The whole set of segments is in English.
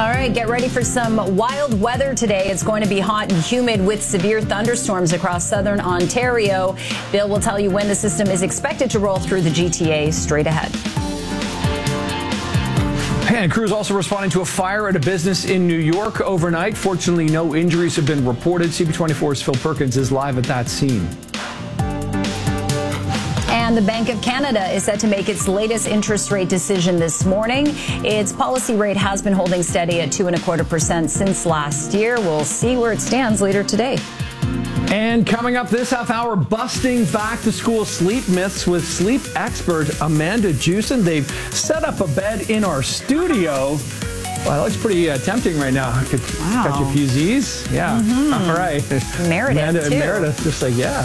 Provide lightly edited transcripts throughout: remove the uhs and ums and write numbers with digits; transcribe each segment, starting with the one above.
All right, get ready for some wild weather today. It's going to be hot and humid with severe thunderstorms across southern Ontario. Bill will tell you when the system is expected to roll through the GTA straight ahead. And crews also responding to a fire at a business in New York overnight. Fortunately, no injuries have been reported. CP24's Phil Perkins is live at that scene. And the Bank of Canada is set to make its latest interest rate decision this morning. Its policy rate has been holding steady at 2.25% since last year. We'll see where it stands later today. And coming up this half hour, busting back-to-school sleep myths with sleep expert Amanda Jewson. They've set up a bed in our studio. Well, that looks pretty tempting right now. I could catch a few Z's. Yeah. All right. Meredith, too. Meredith, just like, yeah.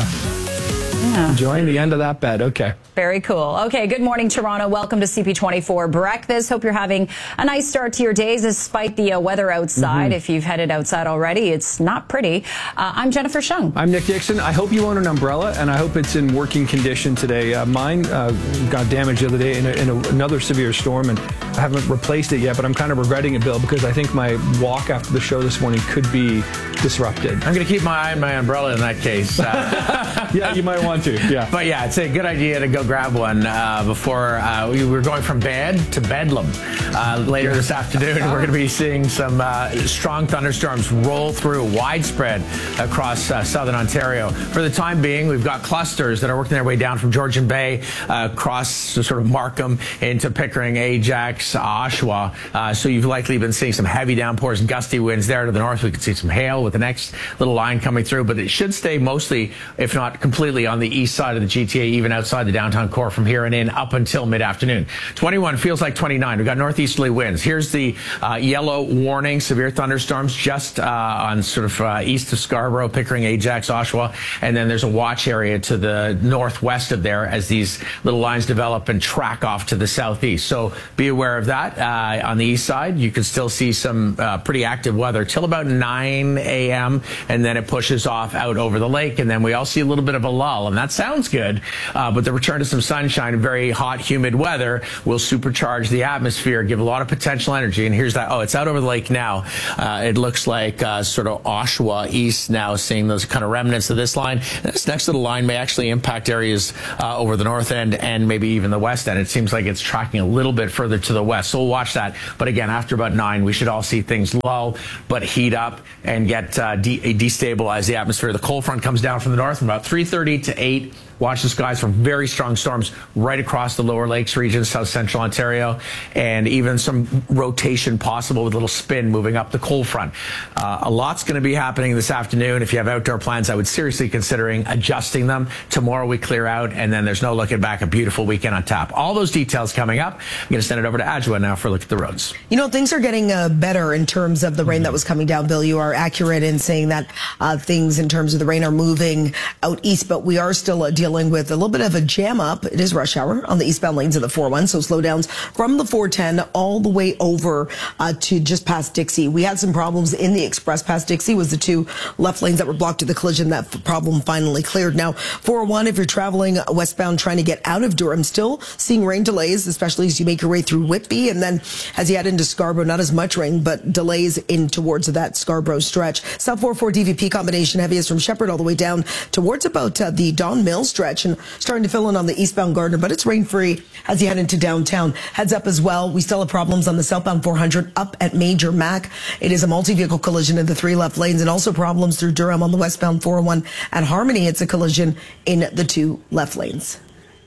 Enjoying the end of that bed. Okay. Very cool. Okay, good morning, Toronto. Welcome to CP24 Breakfast. Hope you're having a nice start to your days despite the weather outside. If you've headed outside already, it's not pretty. I'm Jennifer Shung. I'm Nick Dixon. I hope you own an umbrella, and I hope it's in working condition today. Mine got damaged the other day in another severe storm, and I haven't replaced it yet, but I'm kind of regretting it, Bill, because I think my walk after the show this morning could be disrupted. I'm going to keep my eye on my umbrella in that case. Yeah, you might want to. Yeah. But yeah, it's a good idea to go grab one before we were going from bed to bedlam. Later this afternoon, we're going to be seeing some strong thunderstorms roll through widespread across southern Ontario. For the time being, we've got clusters that are working their way down from Georgian Bay across to sort of Markham into Pickering, Ajax, Oshawa. So you've likely been seeing some heavy downpours and gusty winds there to the north. We can see some hail with the next little line coming through, but it should stay mostly, if not completely, on the east side of the GTA, even outside the downtown core from here and in up until mid-afternoon. 21 feels like 29. We've got northeasterly winds. Here's the yellow warning, severe thunderstorms just on sort of east of Scarborough, Pickering, Ajax, Oshawa, and then there's a watch area to the northwest of there as these little lines develop and track off to the southeast. So be aware of that. On the east side, you can still see some pretty active weather till about 9 a.m., and then it pushes off out over the lake, and then we all see a little bit of a lull, and that sounds good, but the return to some sunshine and very hot, humid weather will supercharge the atmosphere, give a lot of potential energy. And here's that. Oh, it's out over the lake now. It looks like sort of Oshawa east now, seeing those kind of remnants of this line. And this next little line may actually impact areas over the north end and maybe even the west end. It seems like it's tracking a little bit further to the west. So we'll watch that. But again, after about 9, we should all see things lull, but heat up and get destabilize the atmosphere. The cold front comes down from the north from about 3:30 to 8. Watch the skies for very strong storms right across the lower lakes region, south central Ontario, and even some rotation possible with a little spin moving up the cold front. A lot's going to be happening this afternoon. If you have outdoor plans, I would seriously considering adjusting them. Tomorrow we clear out, and then there's no looking back. A beautiful weekend on tap. All those details coming up. I'm going to send it over to Adjoa now for a look at the roads. You know, things are getting better in terms of the rain that was coming down. Bill, you are accurate in saying that things in terms of the rain are moving out east, but we are still dealing with a little bit of a jam up. It is rush hour on the eastbound lanes of the 401, so slowdowns from the 410 all the way over to just past Dixie. We had some problems in the express past Dixie. Was the two left lanes that were blocked to the collision. That problem finally cleared. Now 401, if you're traveling westbound trying to get out of Durham, still seeing rain delays, especially as you make your way through Whitby, and then as you head into Scarborough, not as much rain, but delays in towards that Scarborough stretch. South 44 DVP combination heaviest from Shepherd all the way down towards about the Don Mill stretch, and starting to fill in on the eastbound Gardner, but it's rain-free as you head into downtown. Heads up as well, we still have problems on the southbound 400 up at Major Mac. It is a multi-vehicle collision in the 3 left lanes, and also problems through Durham on the westbound 401 at Harmony. It's a collision in the 2 left lanes.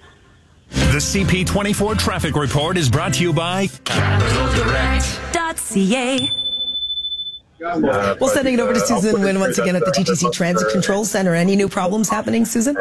The CP24 traffic report is brought to you by CapitalDirect.ca. Well, sending it over to Susan Nguyen once again at the TTC Transit Control Center. Any new problems happening, Susan?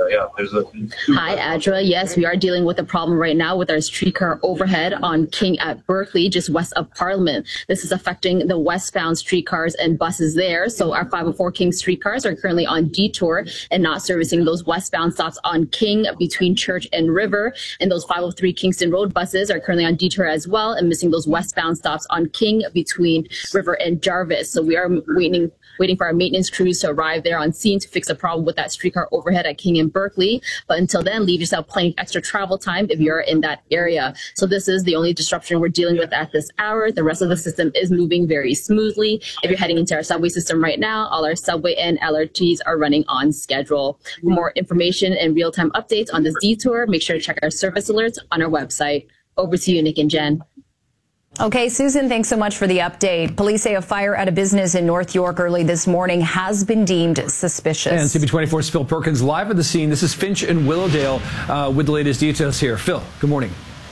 Hi, Adra. Yes, we are dealing with a problem right now with our streetcar overhead on King at Berkeley, just west of Parliament. This is affecting the westbound streetcars and buses there. So our 504 King streetcars are currently on detour and not servicing those westbound stops on King between Church and River. And those 503 Kingston Road buses are currently on detour as well and missing those westbound stops on King between River and Jarvis. service. So we are waiting for our maintenance crews to arrive there on scene to fix a problem with that streetcar overhead at King and Berkeley. But until then, leave yourself plenty of extra travel time if you're in that area. So this is the only disruption we're dealing with at this hour. The rest of the system is moving very smoothly. If you're heading into our subway system right now, all our subway and LRTs are running on schedule. For more information and real-time updates on this detour, make sure to check our service alerts on our website. Over to you, Nick and Jen. Okay, Susan, thanks so much for the update. Police say a fire at a business in North York early this morning has been deemed suspicious. And CP24's Phil Perkins live at the scene. This is Finch and Willowdale with the latest details here. Phil, good morning.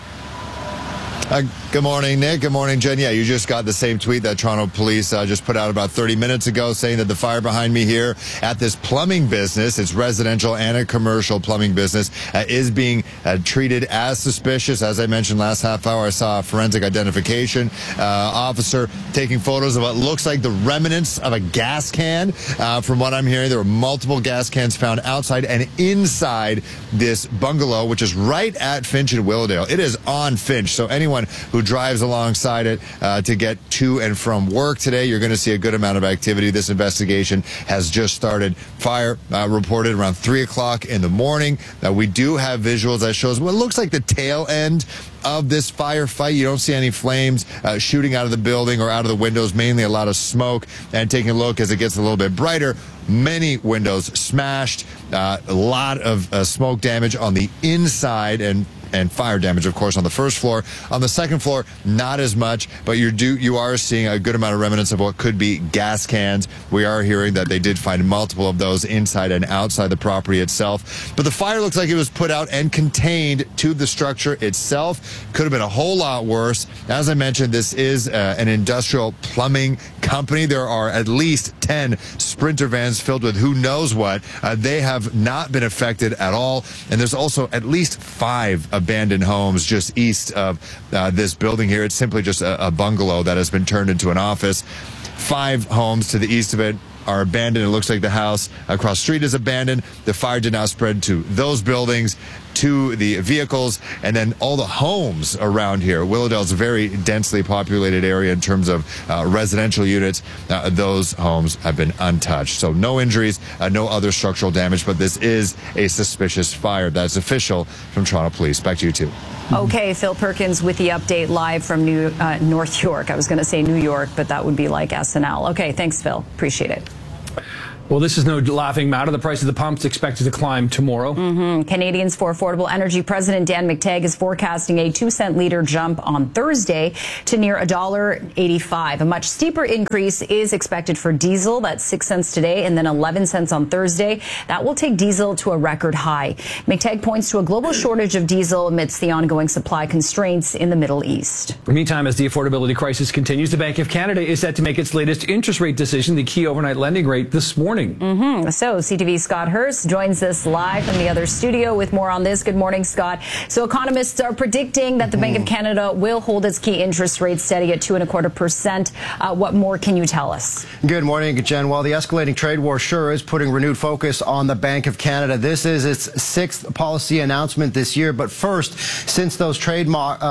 Good morning, Nick. Good morning, Jen. Yeah, you just got the same tweet that Toronto Police just put out about 30 minutes ago saying that the fire behind me here at this plumbing business, it's residential and a commercial plumbing business, is being treated as suspicious. As I mentioned last half hour, I saw a forensic identification officer taking photos of what looks like the remnants of a gas can. From what I'm hearing, there were multiple gas cans found outside and inside this bungalow, which is right at Finch and Willowdale. It is on Finch, so anyone who drives alongside it to get to and from work today, you're going to see a good amount of activity. This investigation has just started. Fire reported around 3 o'clock in the morning. We do have visuals that shows what looks like the tail end of this firefight. You don't see any flames shooting out of the building or out of the windows, mainly a lot of smoke. And taking a look as it gets a little bit brighter, many windows smashed, a lot of smoke damage on the inside and fire damage, of course, on the first floor. On the second floor, not as much, but you are seeing a good amount of remnants of what could be gas cans. We are hearing that they did find multiple of those inside and outside the property itself. But the fire looks like it was put out and contained to the structure itself. Could have been a whole lot worse. As I mentioned, this is an industrial plumbing company. There are at least 10 Sprinter vans filled with who knows what. They have not been affected at all. And there's also at least 5 abandoned homes just east of this building here. It's simply just a bungalow that has been turned into an office. 5 homes to the east of it are abandoned. It looks like the house across the street is abandoned. The fire did not spread to those buildings, to the vehicles, and then all the homes around here. Willowdale's a very densely populated area in terms of residential units. Those homes have been untouched. So no injuries, no other structural damage, but this is a suspicious fire. That's official from Toronto Police. Back to you, too. Okay, Phil Perkins with the update live from North York. I was going to say New York, but that would be like SNL. Okay, thanks, Phil. Appreciate it. Well, this is no laughing matter. The price of the pump's expected to climb tomorrow. Canadians for Affordable Energy President Dan McTeague is forecasting a 2-cent liter jump on Thursday to near $1.85. A much steeper increase is expected for diesel. That's 6 cents today and then 11 cents on Thursday. That will take diesel to a record high. McTeague points to a global shortage of diesel amidst the ongoing supply constraints in the Middle East. Meantime, as the affordability crisis continues, the Bank of Canada is set to make its latest interest rate decision, the key overnight lending rate, this morning. So CTV's Scott Hurst joins us live from the other studio with more on this. Good morning, Scott. So economists are predicting that the Bank of Canada will hold its key interest rate steady at 2.25%. What more can you tell us? Good morning, Jen. Well, the escalating trade war sure is putting renewed focus on the Bank of Canada. This is its 6th policy announcement this year. But first, since those trade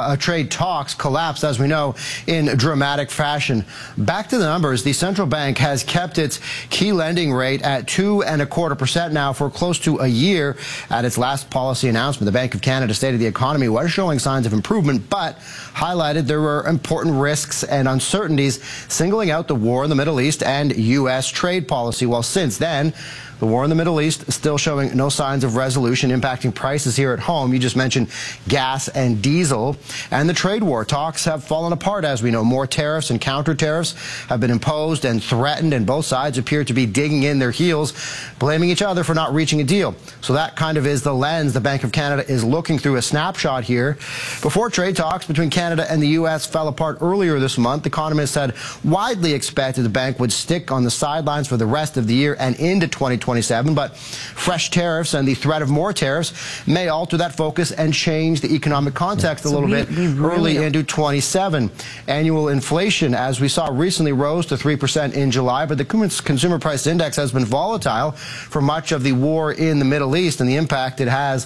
talks collapsed, as we know, in dramatic fashion. Back to the numbers, the central bank has kept its key lending rate at 2.25% now for close to a year. At its last policy announcement, the Bank of Canada State of the Economy was showing signs of improvement, but highlighted there were important risks and uncertainties, singling out the war in the Middle East and U.S. trade policy. Well, since then, the war in the Middle East is still showing no signs of resolution, impacting prices here at home. You just mentioned gas and diesel. And the trade war talks have fallen apart, as we know. More tariffs and counter tariffs have been imposed and threatened, and both sides appear to be digging in their heels, blaming each other for not reaching a deal. So that kind of is the lens the Bank of Canada is looking through. A snapshot here. Before trade talks between Canada and the U.S. fell apart earlier this month, economists had widely expected the bank would stick on the sidelines for the rest of the year and into 2027, but fresh tariffs and the threat of more tariffs may alter that focus and change the economic context a little bit early into 27. Annual inflation, as we saw recently, rose to 3% in July, but the consumer price index has been volatile for much of the war in the Middle East and the impact it has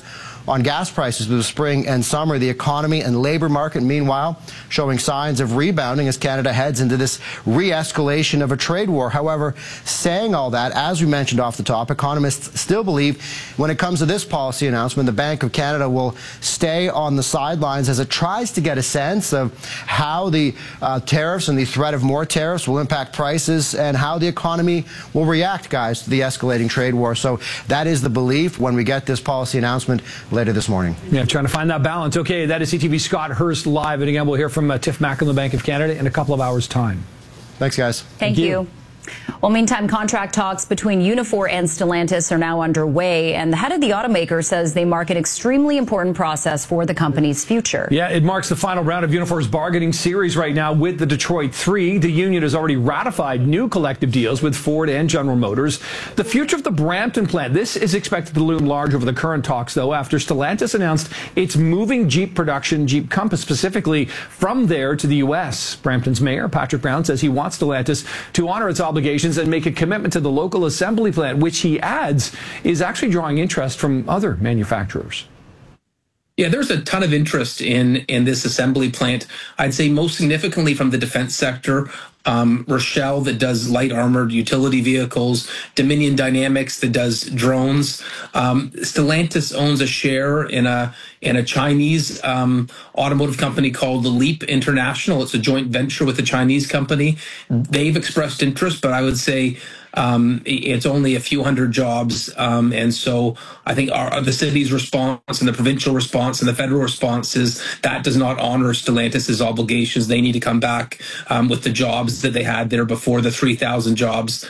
on gas prices through the spring and summer. The economy and labor market, meanwhile, showing signs of rebounding as Canada heads into this re-escalation of a trade war. However, saying all that, as we mentioned off the top, economists still believe when it comes to this policy announcement, the Bank of Canada will stay on the sidelines as it tries to get a sense of how the tariffs and the threat of more tariffs will impact prices and how the economy will react, guys, to the escalating trade war. So that is the belief when we get this policy announcement later this morning. Yeah, trying to find that balance. Okay, that is CTV Scott Hurst live. And again, we'll hear from Tiff Mack on the Bank of Canada in a couple of hours' time. Thanks, guys. Thank you. Well, meantime, contract talks between Unifor and Stellantis are now underway, and the head of the automaker says they mark an extremely important process for the company's future. Yeah, it marks the final round of Unifor's bargaining series right now with the Detroit Three. The union has already ratified new collective deals with Ford and General Motors. The future of the Brampton plant, this is expected to loom large over the current talks, though, after Stellantis announced it's moving Jeep production, Jeep Compass specifically, from there to the U.S. Brampton's mayor, Patrick Brown, says he wants Stellantis to honor its obligations and make a commitment to the local assembly plant, which he adds is actually drawing interest from other manufacturers. Yeah, there's a ton of interest in this assembly plant. I'd say most significantly from the defense sector. Rochelle, that does light armored utility vehicles, Dominion Dynamics, that does drones. Stellantis owns a share in a Chinese automotive company called the Leap International. It's a joint venture with a Chinese company. They've expressed interest, but I would say it's only a few hundred jobs. And so I think the city's response and the provincial response and the federal response is that does not honor Stellantis' obligations. They need to come back with the jobs that they had there before, the 3,000 jobs.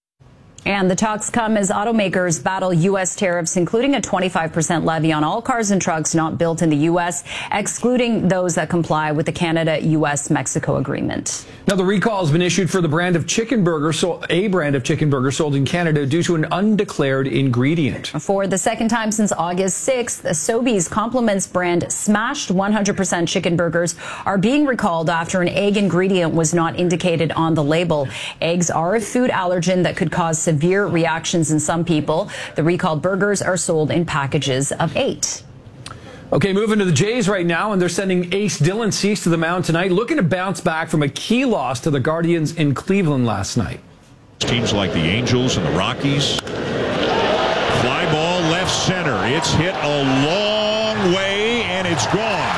And the talks come as automakers battle U.S. tariffs, including a 25% levy on all cars and trucks not built in the U.S., excluding those that comply with the Canada-U.S.-Mexico agreement. Now, the recall has been issued for the brand of chicken burger, a brand of chicken burger sold in Canada due to an undeclared ingredient. For the second time since August 6th, Sobeys Compliments brand smashed 100% chicken burgers are being recalled after an egg ingredient was not indicated on the label. Eggs are a food allergen that could cause severe reactions in some people. The recalled burgers are sold in packages of 8. Okay, moving to the Jays right now, and they're sending ace Dylan Cease to the mound tonight, looking to bounce back from a key loss to the Guardians in Cleveland last night. Teams like the Angels and the Rockies. Fly ball left center. It's hit a long way, and it's gone.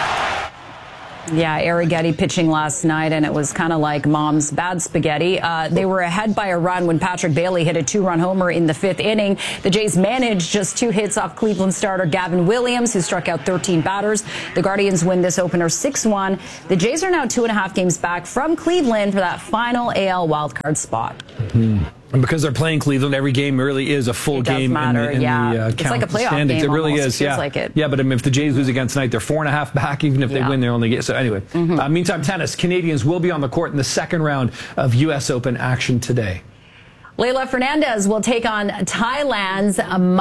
Yeah, Arrighetti pitching last night, and it was kind of like mom's bad spaghetti. They were ahead by a run when Patrick Bailey hit a 2-run homer in the 5th inning. The Jays managed just 2 hits off Cleveland starter Gavin Williams, who struck out 13 batters. The Guardians win this opener 6-1. The Jays are now 2.5 games back from Cleveland for that final AL wildcard spot. Mm-hmm. And because they're playing Cleveland, every game really is a full game in the it's like a playoff standings. game. It really almost. is. Feels Yeah, like it. Yeah. But I mean, if the Jays lose again tonight, they're 4.5 back. Even if they win, they only get. So anyway, meantime, tennis. Canadians will be on the court in the second round of U.S. Open action today. Leylah Fernandez will take on Thailand's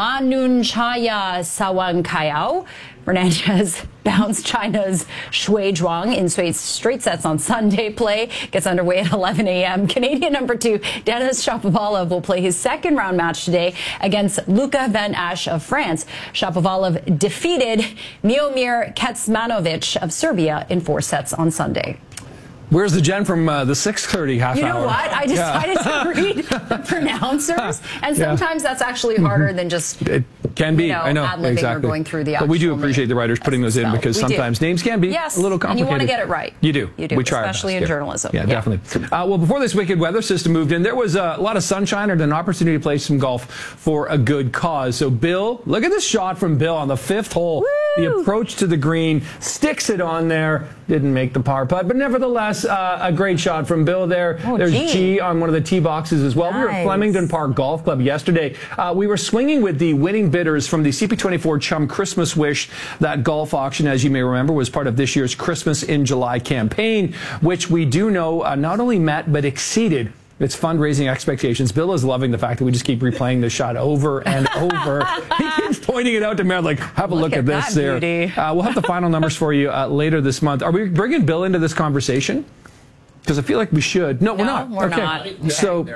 Manunchaya Sawankayao. Fernandez bounced China's Shui Zhuang in straight sets on Sunday. Play gets underway at 11 a.m. Canadian number 2, Denis Shapovalov, will play his second round match today against Luca Van Asch of France. Shapovalov defeated Miomir Kecmanovic of Serbia in 4 sets on Sunday. Where's the Jen from the 6:30 half hour? You know what? I decided to read the pronouncers, and sometimes that's actually harder than just it can be. I know ad-libbing exactly. or going through the actual but we do appreciate the writers putting those in because sometimes names can be a little complicated. And you want to get it right. You do. You do. We try especially our best in journalism. Yeah, definitely. Well, before this wicked weather system moved in, there was a lot of sunshine and an opportunity to play some golf for a good cause. So, Bill, look at this shot from Bill on the 5th hole. Woo! The approach to the green, sticks it on there, didn't make the par putt, but nevertheless, a great shot from Bill there. There's G on one of the tee boxes as well. Nice. We were at Flemington Park Golf Club yesterday. We were swinging with the winning bidders from the CP24 Chum Christmas Wish. That golf auction, as you may remember, was part of this year's Christmas in July campaign, which we do know not only met but exceeded its fundraising expectations. Bill is loving the fact that we just keep replaying this shot over and over. He keeps pointing it out to me. I'm like, have a look at this there. We'll have the final numbers for you later this month. Are we bringing Bill into this conversation? Because I feel like we should. No, we're not. We're okay. not. So.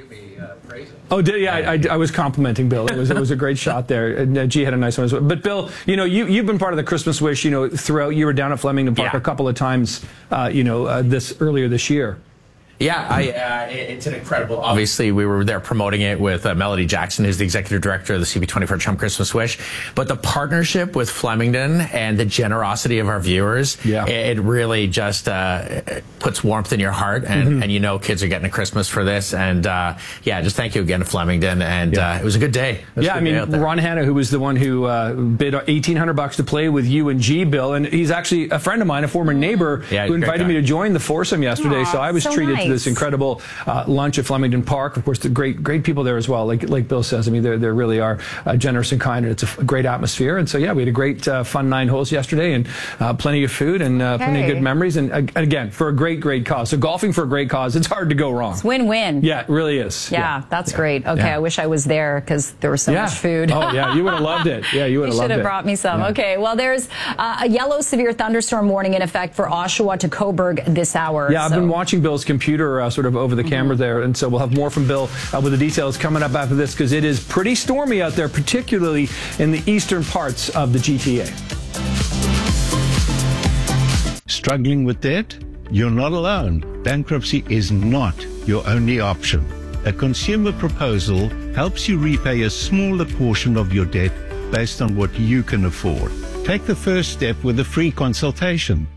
I was complimenting Bill. It was a great shot there. And G had a nice one as well. But Bill, you've been part of the Christmas Wish, throughout. You were down at Flemington Park a couple of times, earlier this year. Yeah, it's an incredible. Obviously, we were there promoting it with Melody Jackson, who's the executive director of the CP24 Trump Christmas Wish. But the partnership with Flemington and the generosity of our viewers, it really just puts warmth in your heart, and kids are getting a Christmas for this. And just thank you again to Flemington. And it was a good day. Ron Hanna, who was the one who bid $1,800 to play with you and G, Bill, and he's actually a friend of mine, a former neighbor, who invited me to join the foursome yesterday. So I was treated to this incredible lunch at Flemington Park. Of course, the great people there as well. Like Bill says, they really are generous and kind, and it's a great atmosphere. And so, we had a great fun 9 holes yesterday, and plenty of food and plenty of good memories. And again, for a great cause. So golfing for a great cause, it's hard to go wrong. It's win-win. Yeah, it really is. Yeah, that's great. Okay, I wish I was there because there was so much food. Oh, yeah, you would have loved it. Yeah, you would have loved it. You should have brought me some. Yeah. Okay, well, there's a yellow severe thunderstorm warning in effect for Oshawa to Cobourg this hour. Yeah, I've been watching Bill's computer sort of over the camera there, and so we'll have more from Bill with the details coming up after this, because it is pretty stormy out there, particularly in the eastern parts of the GTA. Struggling with debt? You're not alone. Bankruptcy is not your only option. A consumer proposal helps you repay a smaller portion of your debt based on what you can afford. Take the first step with a free consultation.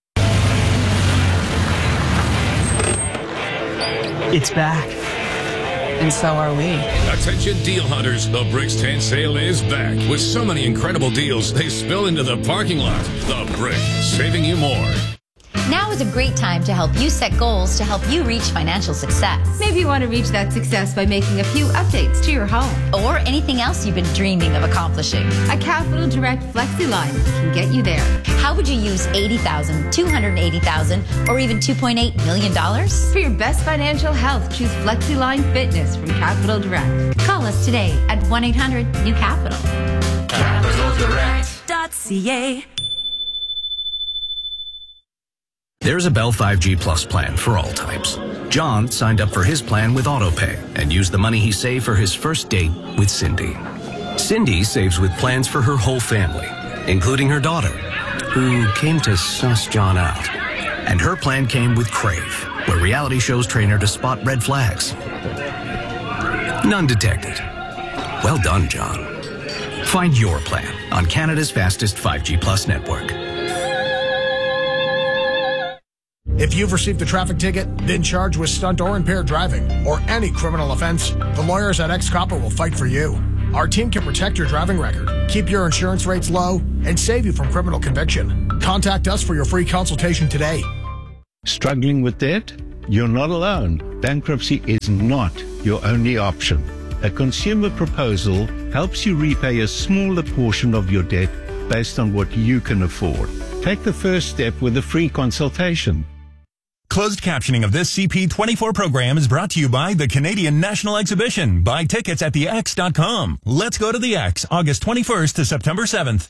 It's back. And so are we. Attention deal hunters, the Bricks 10 sale is back. With so many incredible deals, they spill into the parking lot. The Brick, saving you more. Now is a great time to help you set goals to help you reach financial success. Maybe you want to reach that success by making a few updates to your home. Or anything else you've been dreaming of accomplishing. A Capital Direct FlexiLine can get you there. How would you use $80,000, $280,000, or even $2.8 million? For your best financial health, choose FlexiLine Fitness from Capital Direct. Call us today at 1-800-NEW-CAPITAL. CapitalDirect.ca. There's a Bell 5G Plus plan for all types. John signed up for his plan with AutoPay and used the money he saved for his first date with Cindy. Cindy saves with plans for her whole family, including her daughter, who came to suss John out. And her plan came with Crave, where reality shows train her to spot red flags. None detected. Well done, John. Find your plan on Canada's fastest 5G Plus network. If you've received a traffic ticket, been charged with stunt or impaired driving, or any criminal offense, the lawyers at X-Copper will fight for you. Our team can protect your driving record, keep your insurance rates low, and save you from criminal conviction. Contact us for your free consultation today. Struggling with debt? You're not alone. Bankruptcy is not your only option. A consumer proposal helps you repay a smaller portion of your debt based on what you can afford. Take the first step with a free consultation. Closed captioning of this CP24 program is brought to you by the Canadian National Exhibition. Buy tickets at thex.com. Let's go to the X, August 21st to September 7th.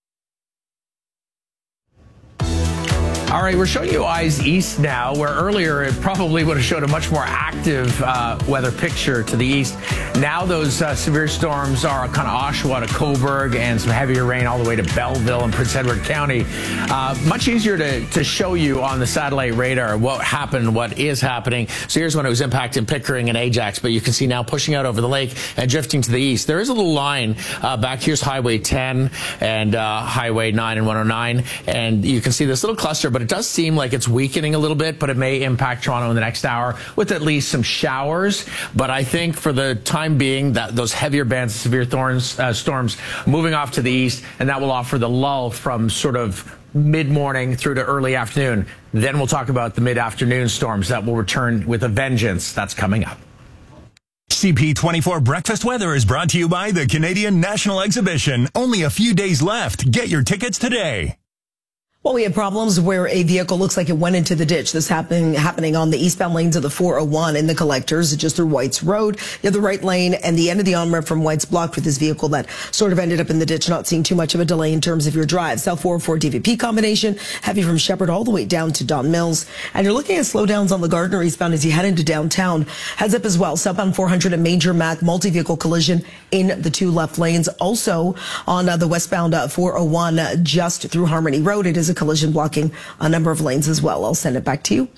All right, we're showing you eyes east now, where earlier it probably would have showed a much more active weather picture to the east. Now those severe storms are kind of Oshawa to Cobourg and some heavier rain all the way to Belleville and Prince Edward County. Much easier to show you on the satellite radar what happened, what is happening. So here's when it was impacting Pickering and Ajax, but you can see now pushing out over the lake and drifting to the east. There is a little line back here's Highway 10 and Highway 9 and 109, and you can see this little cluster, but it does seem like it's weakening a little bit, but it may impact Toronto in the next hour with at least some showers. But I think for the time being, that those heavier bands of severe storms moving off to the east, and that will offer the lull from sort of mid-morning through to early afternoon. Then we'll talk about the mid-afternoon storms that will return with a vengeance. That's coming up. CP24 Breakfast Weather is brought to you by the Canadian National Exhibition. Only a few days left. Get your tickets today. Well, we have problems where a vehicle looks like it went into the ditch. This happening on the eastbound lanes of the 401 in the collectors, just through White's Road. You have the right lane and the end of the on-ramp from White's blocked with this vehicle that sort of ended up in the ditch, not seeing too much of a delay in terms of your drive. South 404 DVP combination, heavy from Shepherd all the way down to Don Mills. And you're looking at slowdowns on the Gardner eastbound as you head into downtown. Heads up as well, southbound 400 at Major Mac, multi-vehicle collision in the 2 left lanes. Also on the westbound 401 just through Harmony Road, it is a collision blocking a number of lanes as well. I'll send it back to you.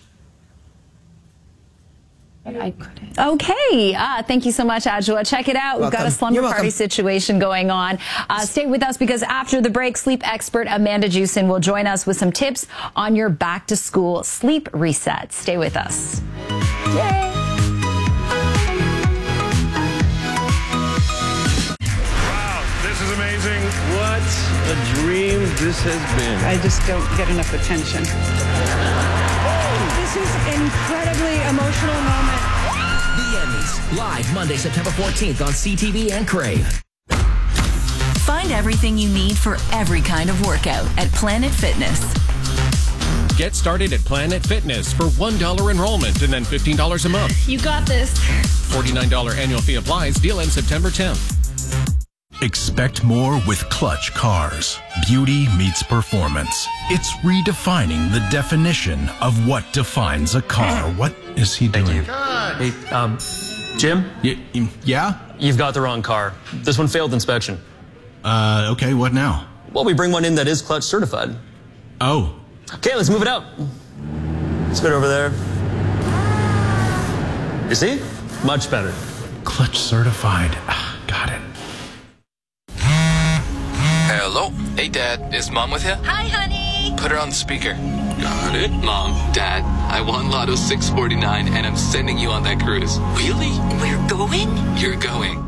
Okay. Thank you so much, Adjoa. Check it out. We've got a slumber party situation going on. Stay with us because after the break, sleep expert Amanda Jewson will join us with some tips on your back to school sleep reset. Stay with us. Yay. Amazing. What a dream this has been. I just don't get enough attention. This is an incredibly emotional moment. The Emmys, live Monday, September 14th on CTV and Crave. Find everything you need for every kind of workout at Planet Fitness. Get started at Planet Fitness for $1 enrollment and then $15 a month. You got this. $49 annual fee applies. Deal ends September 10th. Expect more with Clutch Cars. Beauty meets performance. It's redefining the definition of what defines a car. What is he doing? Hey, Jim? Yeah? You've got the wrong car. This one failed inspection. Okay, what now? Well, we bring one in that is Clutch certified. Oh. Okay, let's move it out. Let's go over there. You see? Much better. Clutch certified. Got it. Hello? Hey, Dad. Is Mom with you? Hi, honey. Put her on the speaker. Got it. Mom, Dad, I won Lotto 649 and I'm sending you on that cruise. Really? We're going? You're going.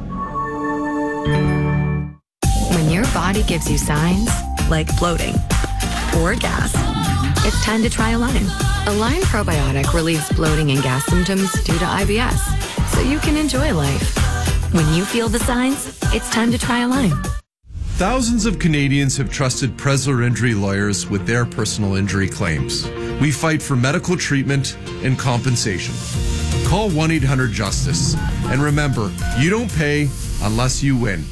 When your body gives you signs like bloating or gas, it's time to try Align. Align Probiotic relieves bloating and gas symptoms due to IBS, so you can enjoy life. When you feel the signs, it's time to try Align. Thousands of Canadians have trusted Presler Injury Lawyers with their personal injury claims. We fight for medical treatment and compensation. Call 1-800-JUSTICE. And remember, you don't pay unless you win.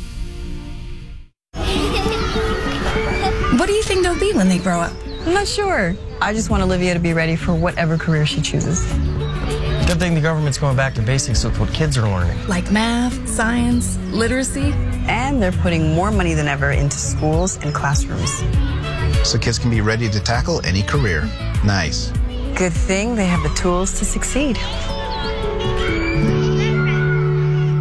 What do you think they'll be when they grow up? I'm not sure. I just want Olivia to be ready for whatever career she chooses. Good thing the government's going back to basics with what kids are learning. Like math, science, literacy. And they're putting more money than ever into schools and classrooms. So kids can be ready to tackle any career. Nice. Good thing they have the tools to succeed.